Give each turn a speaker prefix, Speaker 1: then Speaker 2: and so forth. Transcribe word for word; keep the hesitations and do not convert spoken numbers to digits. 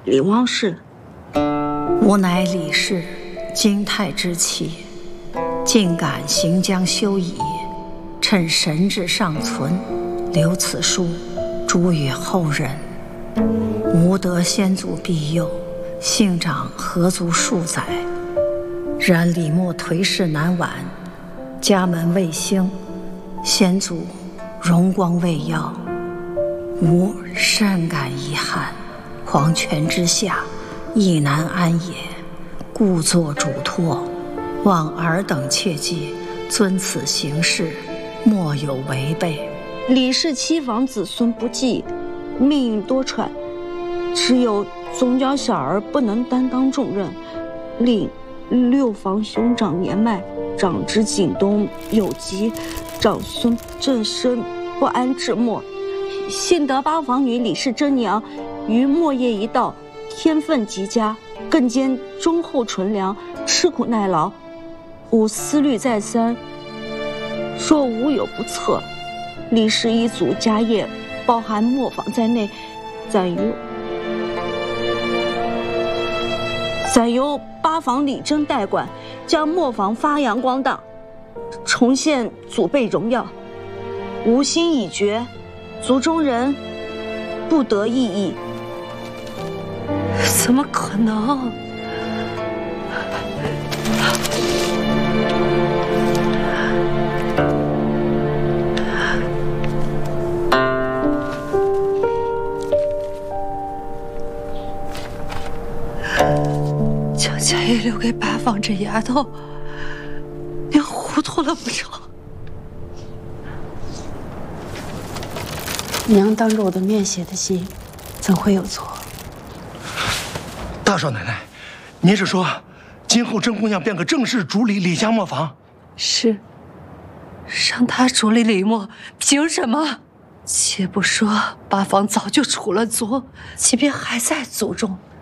Speaker 1: 李汪氏。
Speaker 2: 吾乃李氏，金泰之妻，竟敢行将休矣。趁神志尚存，留此书，诸与后人。吾得先祖庇佑，幸长何足数载。然李莫颓势难挽，家门未兴，先祖荣光未耀，吾甚感遗憾。皇权之下，亦难安也，故作嘱托，望尔等切记，遵此行事，莫有违背。
Speaker 1: 李氏七房子孙不济，命运多舛，只有总教小儿不能担当重任，令六房兄长年迈，长侄景东有疾，长孙正生不安至末。幸得八房女李氏真娘于末夜一到，天分极佳，更兼忠厚纯良，吃苦耐劳。吾思虑再三，若无有不测，李氏一族家业包含磨坊在内，暂由暂由八房李征代管，将磨坊发扬光大，重现祖辈荣耀。吾心已决，族中人不得异议。
Speaker 3: 怎么可能？将家业留给八房这丫头，娘糊涂了不成？
Speaker 4: 娘当着我的面写的信，怎会有错？
Speaker 5: 大少奶奶，您是说，今后甄姑娘便可正式主理李家磨坊？
Speaker 3: 是，让她主理李磨，凭什么？且不说八房早就出了族，即便还在族中，